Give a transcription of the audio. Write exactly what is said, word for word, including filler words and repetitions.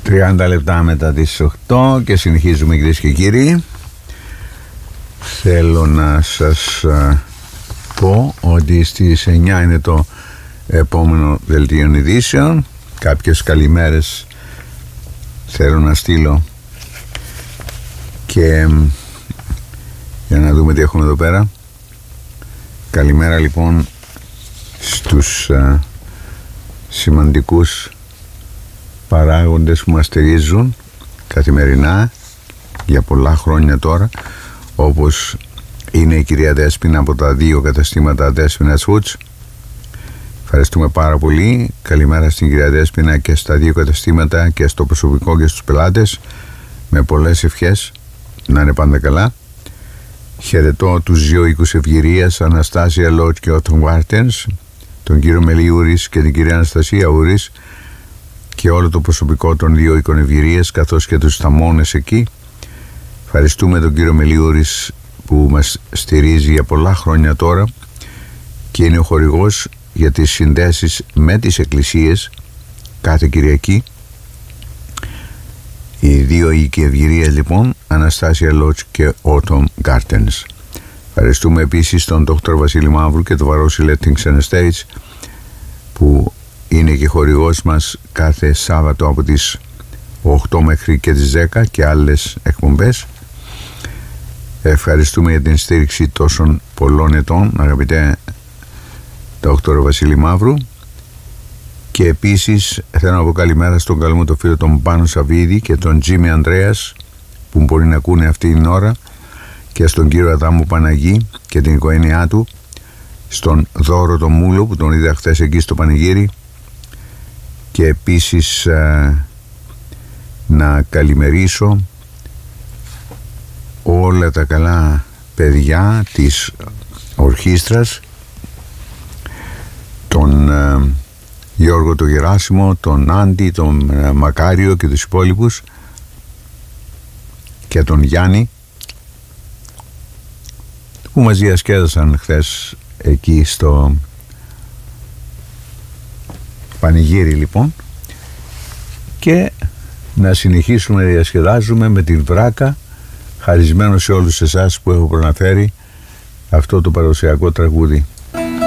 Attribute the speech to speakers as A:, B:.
A: τριάντα λεπτά μετά τις οκτώ και συνεχίζουμε, κυρίες και κύριοι. Θέλω να σας α, πω ότι στις εννιά είναι το επόμενο δελτίο ειδήσεων. Κάποιες καλημέρες θέλω να στείλω και για να δούμε τι έχουμε εδώ πέρα. Καλημέρα λοιπόν στους α, σημαντικούς παράγοντες που μας στηρίζουν καθημερινά για πολλά χρόνια τώρα, όπως είναι η κυρία Δέσποινα από τα δύο καταστήματα Δέσποινας Foods. Ευχαριστούμε πάρα πολύ. Καλημέρα στην κυρία Δέσποινα και στα δύο καταστήματα και στο προσωπικό και στους πελάτες, με πολλές ευχές να είναι πάντα καλά. Χαιρετώ τους δύο οίκους ευγυρίας, Αναστάσια Λότ και Όθον Βάρτενς, τον κύριο Μελίουρης και την κυρία Αναστασία Ούρης και όλο το προσωπικό των δύο οίκων ευγυρίας, καθώς και τους θαμώνες εκεί. Ευχαριστούμε τον κύριο Μελίουρης που μας στηρίζει για πολλά χρόνια τώρα και είναι ο χορηγός για τις συνδέσεις με τις εκκλησίες κάθε Κυριακή. Οι δύο οίκοι ευγυρίας λοιπόν, Αναστάσια Λότς και Autumn Gardens. Ευχαριστούμε επίσης τον Δόκτωρ Βασίλη Μαύρου και το Βαρόσι Letting Estates που είναι και χορηγός μας κάθε Σάββατο από τις οκτώ μέχρι και τις δέκα και άλλες εκπομπές. Ευχαριστούμε για την στήριξη τόσων πολλών ετών, αγαπητέ Δόκτωρ Βασίλη Μαύρου. Και επίσης θέλω να πω καλημέρα στον καλό μου το φίλο τον Πάνο Σαββίδη και τον Τζίμι Ανδρέας που μπορεί να ακούνε αυτή την ώρα, και στον κύριο Αδάμου Παναγή και την οικογένειά του, στον Δώρο τον Μούλο που τον είδα χθες εκεί στο πανηγύρι, και επίσης α, να καλημερίσω όλα τα καλά παιδιά της ορχήστρας, τον α, Γιώργο τον Γεράσιμο, τον Άντι, τον α, Μακάριο και τους υπόλοιπους, και τον Γιάννη που μας διασκέδασαν χθες εκεί στο πανηγύρι λοιπόν. Και να συνεχίσουμε να διασκεδάζουμε με την Βράκα, χαρισμένο σε όλους εσάς που έχω προναφέρει αυτό το παραδοσιακό τραγούδι.